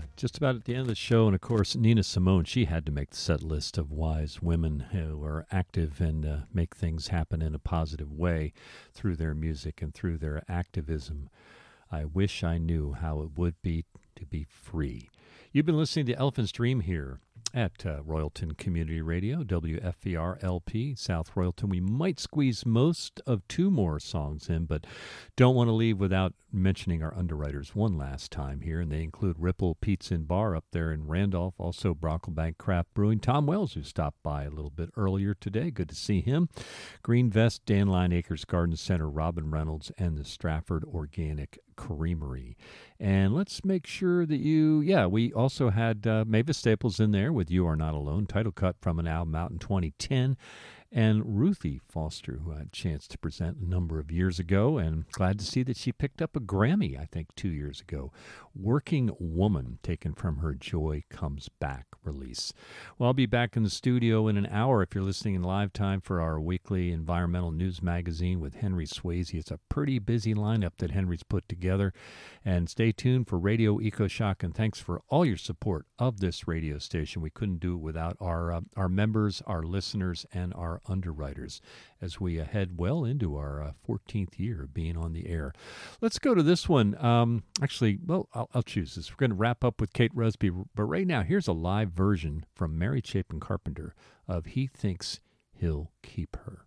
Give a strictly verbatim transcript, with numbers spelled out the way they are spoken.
Just about at the end of the show, and of course, Nina Simone, she had to make the set list of wise women who are active and uh, make things happen in a positive way through their music and through their activism. I wish I knew how it would be to be free. You've been listening to Elephant's Dream here at uh, Royalton Community Radio, W F E R L P, South Royalton. We might squeeze most of two more songs in, but don't want to leave without mentioning our underwriters one last time here, and they include Ripple Pizza and Bar up there in Randolph, also Brocklebank Craft Brewing, Tom Wells, who stopped by a little bit earlier today. Good to see him. Green Vest, Dandelion Acres Garden Center, Robin Reynolds, and the Stratford Organic Creamery. And let's make sure that you, yeah, we also had uh, Mavis Staples in there with You Are Not Alone, title cut from an album out in twenty ten. And Ruthie Foster, who I had a chance to present a number of years ago, and glad to see that she picked up a Grammy, I think, two years ago. Working Woman, taken from her Joy Comes Back release. Well, I'll be back in the studio in an hour if you're listening in live time for our weekly environmental news magazine with Henry Swayze. It's a pretty busy lineup that Henry's put together. And stay tuned for Radio EcoShock, and thanks for all your support of this radio station. We couldn't do it without our, uh, our members, our listeners, and our underwriters as we uh, head well into our uh, fourteenth year of being on the air. Let's go to this one. Um, actually, well, I'll, I'll choose this. We're going to wrap up with Kate Rusby, but right now, here's a live version from Mary Chapin Carpenter of He Thinks He'll Keep Her.